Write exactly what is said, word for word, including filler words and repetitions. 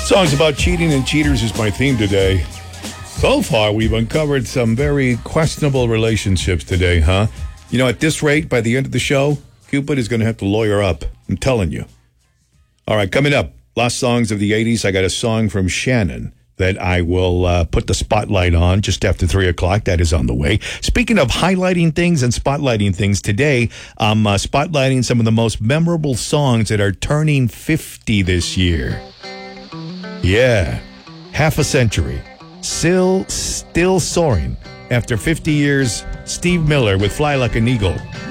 Songs about cheating and cheaters is my theme today. So far, we've uncovered some very questionable relationships today, huh? You know, at this rate, by the end of the show, Cupid is going to have to lawyer up. I'm telling you. All right, coming up, last songs of the eighties. I got a song from Shannon that I will uh, put the spotlight on just after three o'clock. That is on the way. Speaking of highlighting things and spotlighting things, today I'm uh, spotlighting some of the most memorable songs that are turning fifty this year. Yeah, half a century. Still, still soaring. After fifty years, Steve Miller with Fly Like an Eagle.